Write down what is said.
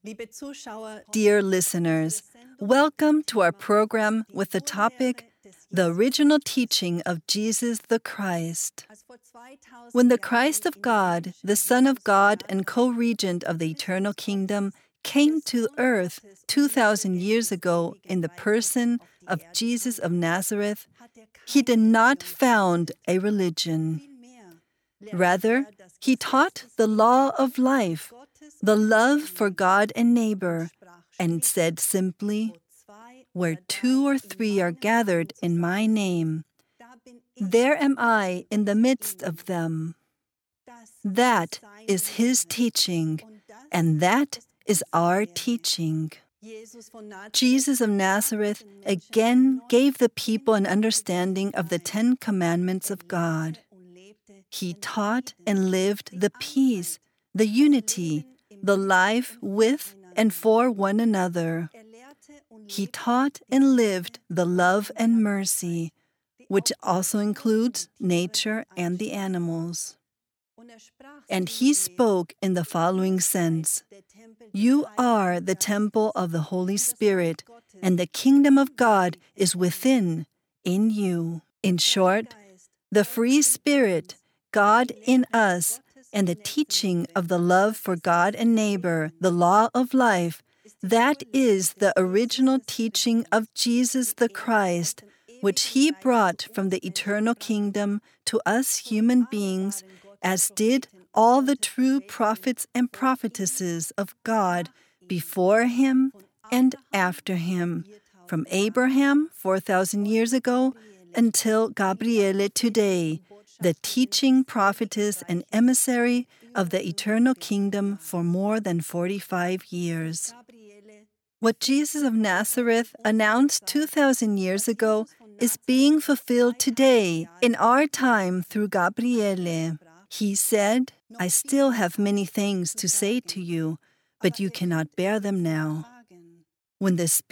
Dear listeners, welcome to our program with the topic, The Original Teaching of Jesus the Christ. When the Christ of God, the Son of God and co-regent of the eternal kingdom, came to earth 2,000 years ago in the person of Jesus of Nazareth, he did not found a religion. Rather, he taught the law of life, the love for God and neighbor, and said simply, "Where 2 or 3 are gathered in my name, there am I in the midst of them." That is his teaching, and that is our teaching. Jesus of Nazareth again gave the people an understanding of the 10 Commandments of God. He taught and lived the peace, the unity, the life with and for one another. He taught and lived the love and mercy, which also includes nature and the animals. And he spoke in the following sense: "You are the temple of the Holy Spirit, and the kingdom of God is within, in you." In short, the free spirit, God in us, and the teaching of the love for God and neighbor, the law of life, that is the original teaching of Jesus the Christ, which he brought from the eternal kingdom to us human beings, as did all the true prophets and prophetesses of God before him and after him, from Abraham 4,000 years ago until Gabriele today, the teaching prophetess and emissary of the eternal kingdom for more than 45 years. What Jesus of Nazareth announced 2,000 years ago is being fulfilled today, in our time, through Gabriele. He said, "I still have many things to say to you, but you cannot bear them now. When the